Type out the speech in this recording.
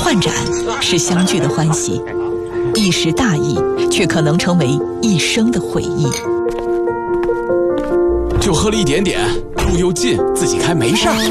换盏是相聚的欢喜，一时大意却可能成为一生的回忆。 就喝了一点点，路又近，自己开没事儿。